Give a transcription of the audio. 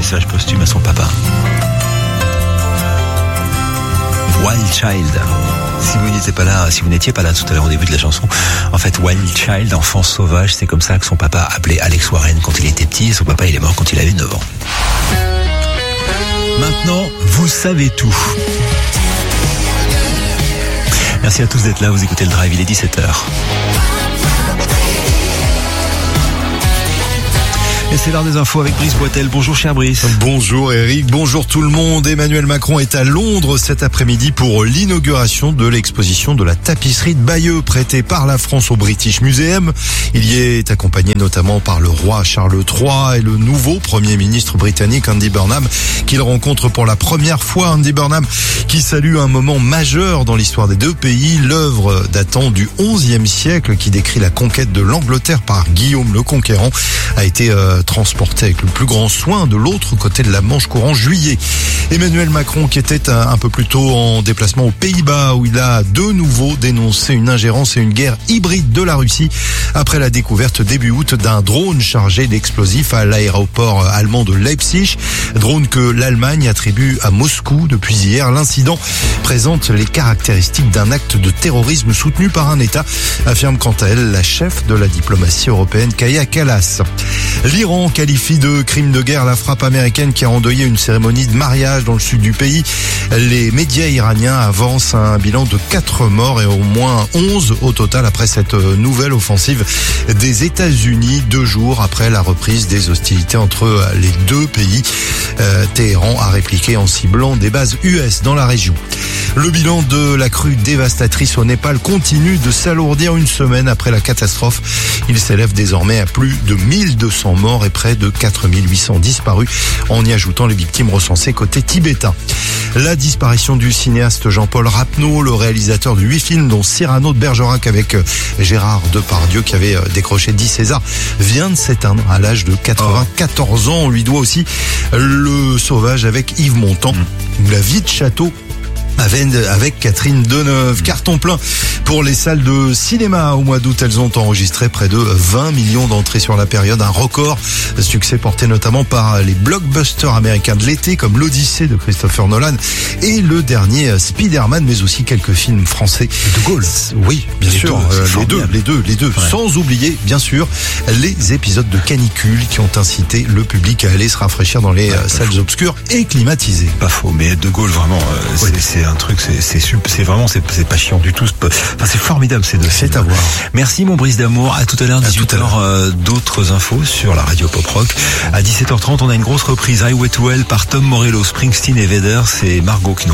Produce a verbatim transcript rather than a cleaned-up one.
message posthume à son papa. Wild Child. Si vous n'étiez pas là, si vous n'étiez pas là tout à l'heure au début de la chanson, en fait, Wild Child, enfant sauvage, c'est comme ça que son papa appelait Alex Warren quand il était petit. Et son papa, il est mort quand il avait neuf ans. Maintenant, vous savez tout. Merci à tous d'être là, vous écoutez le Drive, il est dix-sept heures. Et c'est l'heure des infos avec Brice Boitel. Bonjour cher Brice. Bonjour Eric, bonjour tout le monde. Emmanuel Macron est à Londres cet après-midi pour l'inauguration de l'exposition de la tapisserie de Bayeux prêtée par la France au British Museum. Il y est accompagné notamment par le roi Charles trois et le nouveau Premier ministre britannique Andy Burnham qu'il rencontre pour la première fois. Andy Burnham qui salue un moment majeur dans l'histoire des deux pays, l'œuvre datant du onzième siècle qui décrit la conquête de l'Angleterre par Guillaume le Conquérant a été euh, transporté avec le plus grand soin de l'autre côté de la Manche courant juillet. Emmanuel Macron qui était un, un peu plus tôt en déplacement aux Pays-Bas où il a de nouveau dénoncé une ingérence et une guerre hybride de la Russie après la découverte début août d'un drone chargé d'explosifs à l'aéroport allemand de Leipzig, drone que l'Allemagne attribue à Moscou depuis hier. L'incident présente les caractéristiques d'un acte de terrorisme soutenu par un État, affirme quant à elle la chef de la diplomatie européenne Kaja Kallas. L'Iran qualifie de crime de guerre la frappe américaine qui a endeuillé une cérémonie de mariage dans le sud du pays. Les médias iraniens avancent un bilan de quatre morts et au moins onze au total après cette nouvelle offensive des États-Unis, deux jours après la reprise des hostilités entre les deux pays. Euh, Téhéran a répliqué en ciblant des bases U S dans la région. Le bilan de la crue dévastatrice au Népal continue de s'alourdir une semaine après la catastrophe. Il s'élève désormais à plus de mille deux cents morts et près de quatre mille huit cents disparus, en y ajoutant les victimes recensées côté tibétain. La disparition du cinéaste Jean-Paul Rapneau, le réalisateur de huit films dont Cyrano de Bergerac avec Gérard Depardieu qui avait décroché dix Césars, vient de s'éteindre à l'âge de quatre-vingt-quatorze ans. On lui doit aussi Le Sauvage avec Yves Montand, mmh. La vie de château avec Catherine Deneuve. Carton plein pour les salles de cinéma. Au mois d'août, elles ont enregistré près de vingt millions d'entrées sur la période, un record. Succès porté notamment par les blockbusters américains de l'été comme l'Odyssée de Christopher Nolan et le dernier Spider-Man, mais aussi quelques films français. De Gaulle. Oui, bien les sûr. Deux, euh, les deux, les deux, les deux. Ouais. Sans oublier, bien sûr, les épisodes de canicule qui ont incité le public à aller se rafraîchir dans les ouais, salles faux. obscures et climatisées. Pas faux, mais De Gaulle, vraiment, euh, oui. c'est, c'est un truc, c'est, c'est, c'est vraiment, c'est, c'est pas chiant du tout. Enfin, c'est formidable ces deux. C'est à voir. Merci mon Brice d'amour. À tout à l'heure, dix-huit heures, euh, d'autres infos sur la radio pop rock. À dix-sept heures trente, on a une grosse reprise Highway to Hell par Tom Morello, Springsteen et Vedder. C'est Margot qui nous